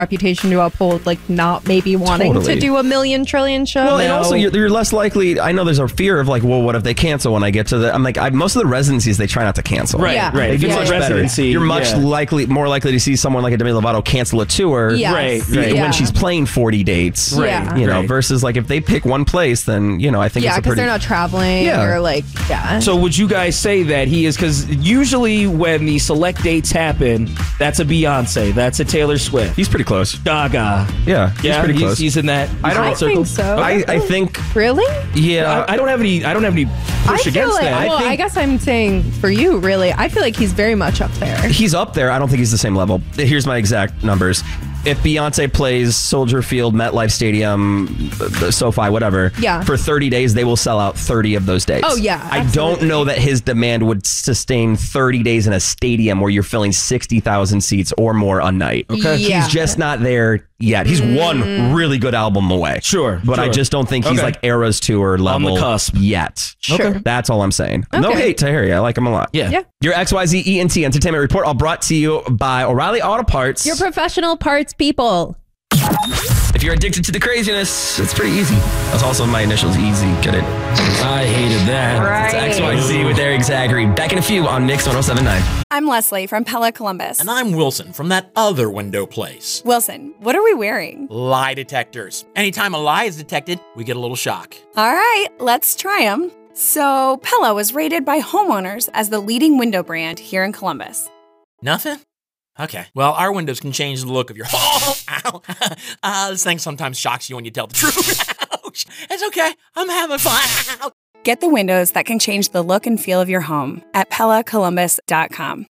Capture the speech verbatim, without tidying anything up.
reputation to uphold, like not maybe wanting Totally. to do a million trillion show. Well, and No. also you're, you're less likely. I know there's a fear of like, well, what if they cancel when I get to the? I'm like, I, most of the residencies they try not to cancel. Right, Yeah. right. They If do it's much a better. residency, You're much yeah. likely, more likely to see someone like a Demi Lovato cancel a tour. Yes. Right, right. Yeah. When she's playing forty dates, Right. Yeah. You know, Right. versus like if they pick one place, then you know, I think yeah, it's a because pretty. they're not traveling Yeah. or like yeah. So would you guys say that he is, because usually when the select dates happen, that's a Beyonce, that's a Taylor Swift, He's pretty close. Gaga. Yeah, he's Yeah, pretty he's, close. he's in that. I don't I circle. think so. I, I think, Really? yeah. I, I don't have any. I don't have any I push feel against like, that. well, I I, think- guess I'm saying for you, really, I feel like he's very much up there. He's up there. I don't think he's the same level. Here's my exact numbers. If Beyonce plays Soldier Field, MetLife Stadium, the SoFi, whatever, Yeah. for thirty days, they will sell out thirty of those days. Oh, yeah, I don't absolutely. know that his demand would sustain thirty days in a stadium where you're filling sixty thousand seats or more a night. Okay. Yeah. He's just not there yet. He's one really good album away. Sure, But I sure. just don't think he's Okay. like Eras Tour level cusp. yet. Sure. That's all I'm saying. No Okay. hate to Harry. I like him a lot. Yeah. Yeah. Your X Y Z E N T Entertainment Report, all brought to you by O'Reilly Auto Parts. You're professional parts people. If you're addicted to the craziness, it's pretty easy. That's also my initials, easy. Get it? I hated that. It's X Y Z with Eric Zachary. Back in a few on Mix ten seventy-nine. I'm Leslie from Pella Columbus. And I'm Wilson from that other window place. Wilson, what are we wearing? Lie detectors. Anytime a lie is detected, we get a little shock. All right, let's try them. So, Pella was rated by homeowners as the leading window brand here in Columbus. Nothing? Okay. Well, our windows can change the look of your home. Ow. Uh, this thing sometimes shocks you when you tell the truth. Ouch. It's okay. I'm having fun. Get the windows that can change the look and feel of your home at Pella Columbus dot com.